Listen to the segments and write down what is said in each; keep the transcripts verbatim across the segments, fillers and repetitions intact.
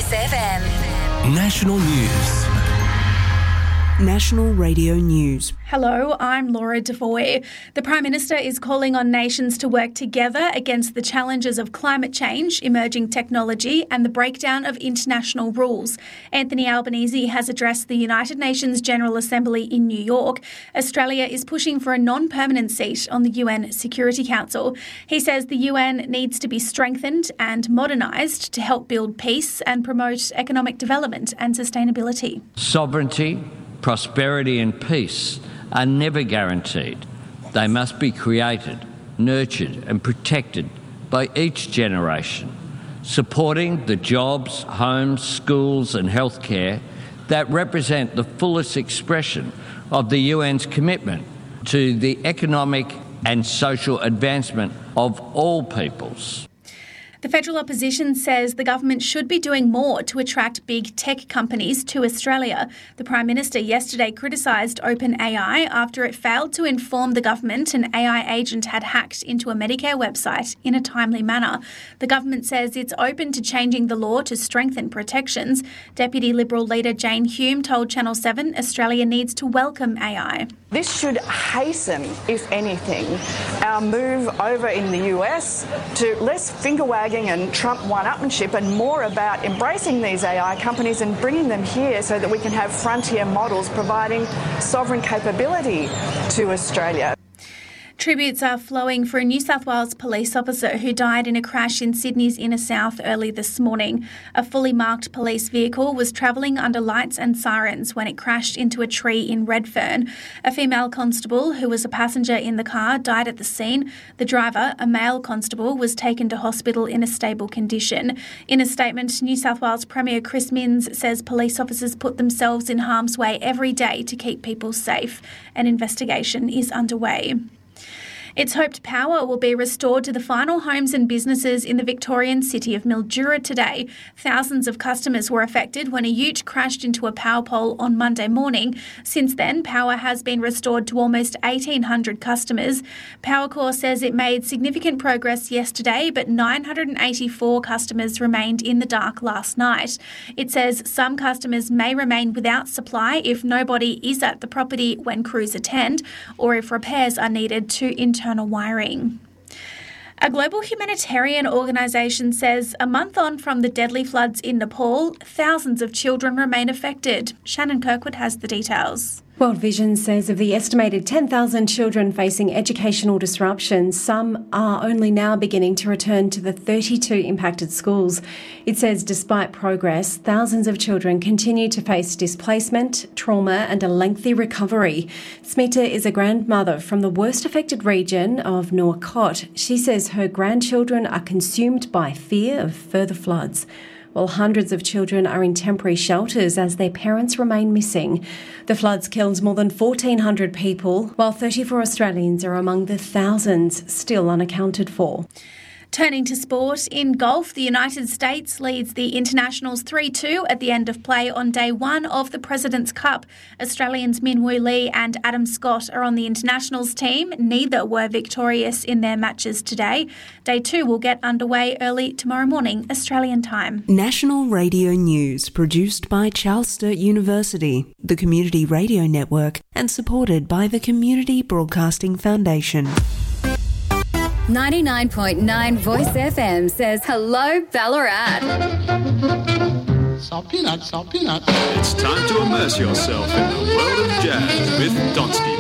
Voice F M. National News. National Radio News. Hello, I'm Laura Devoy. The Prime Minister is calling on nations to work together against the challenges of climate change, emerging technology and the breakdown of international rules. Anthony Albanese has addressed the United Nations General Assembly in New York. Australia is pushing for a non-permanent seat on the U N Security Council. He says the U N needs to be strengthened and modernised to help build peace and promote economic development and sustainability. Sovereignty, prosperity and peace are never guaranteed. They must be created, nurtured and protected by each generation, supporting the jobs, homes, schools and healthcare that represent the fullest expression of the U N's commitment to the economic and social advancement of all peoples. The federal opposition says the government should be doing more to attract big tech companies to Australia. The Prime Minister yesterday criticised OpenAI after it failed to inform the government an A I agent had hacked into a Medicare website in a timely manner. The government says it's open to changing the law to strengthen protections. Deputy Liberal leader Jane Hume told Channel seven Australia needs to welcome A I. This should hasten, if anything, our move over in the U S to less finger-wagging and Trump one-upmanship and more about embracing these A I companies and bringing them here so that we can have frontier models providing sovereign capability to Australia. Tributes are flowing for a New South Wales police officer who died in a crash in Sydney's inner south early this morning. A fully marked police vehicle was travelling under lights and sirens when it crashed into a tree in Redfern. A female constable who was a passenger in the car died at the scene. The driver, a male constable, was taken to hospital in a stable condition. In a statement, New South Wales Premier Chris Minns says police officers put themselves in harm's way every day to keep people safe. An investigation is underway. It's hoped power will be restored to the final homes and businesses in the Victorian city of Mildura today. Thousands of customers were affected when a ute crashed into a power pole on Monday morning. Since then, power has been restored to almost eighteen hundred customers. Powercor says it made significant progress yesterday, but nine hundred eighty-four customers remained in the dark last night. It says some customers may remain without supply if nobody is at the property when crews attend, or if repairs are needed to internal wiring. A global humanitarian organisation says a month on from the deadly floods in Nepal, thousands of children remain affected. Shannon Kirkwood has the details. World Vision says of the estimated ten thousand children facing educational disruption, some are only now beginning to return to the thirty-two impacted schools. It says despite progress, thousands of children continue to face displacement, trauma and a lengthy recovery. Smita is a grandmother from the worst affected region of Nuwakot. She says her grandchildren are consumed by fear of further floods, while hundreds of children are in temporary shelters as their parents remain missing. The floods killed more than fourteen hundred people, while thirty-four Australians are among the thousands still unaccounted for. Turning to sport, in golf, the United States leads the Internationals three two at the end of play on day one of the President's Cup. Australians Min Woo Lee and Adam Scott are on the Internationals team. Neither were victorious in their matches today. Day two will get underway early tomorrow morning, Australian time. National Radio News, produced by Charles Sturt University, the Community Radio Network, and supported by the Community Broadcasting Foundation. ninety-nine point nine Voice F M says hello, Ballarat. Salt peanuts, salt peanuts. It's time to immerse yourself in the world of jazz with Donsky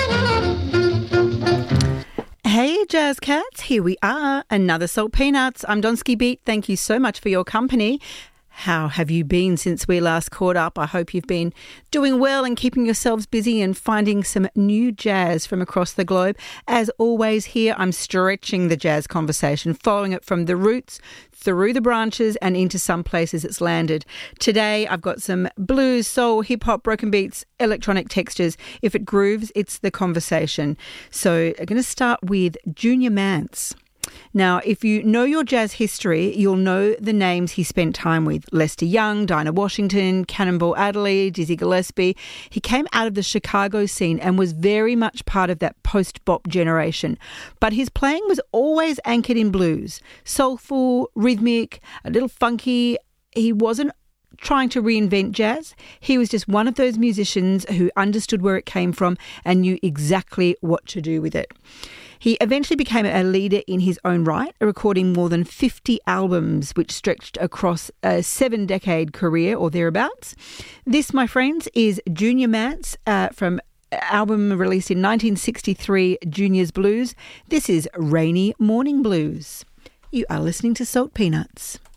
Beat. Hey Jazz Cats, here we are, another Salt Peanuts. I'm Donsky Beat. Thank you so much for your company. How have you been since we last caught up? I hope you've been doing well and keeping yourselves busy and finding some new jazz from across the globe. As always here, I'm stretching the jazz conversation, following it from the roots through the branches and into some places it's landed. Today, I've got some blues, soul, hip-hop, broken beats, electronic textures. If it grooves, it's the conversation. So I'm going to start with Junior Mance. Now, if you know your jazz history, you'll know the names he spent time with. Lester Young, Dinah Washington, Cannonball Adderley, Dizzy Gillespie. He came out of the Chicago scene and was very much part of that post-bop generation. But his playing was always anchored in blues. Soulful, rhythmic, a little funky. He wasn't trying to reinvent jazz. He was just one of those musicians who understood where it came from and knew exactly what to do with it. He eventually became a leader in his own right, recording more than fifty albums, which stretched across a seven-decade career or thereabouts. This, my friends, is Junior Mance uh, from album released in nineteen sixty-three, Junior's Blues. This is Rainy Morning Blues. You are listening to Salt Peanuts.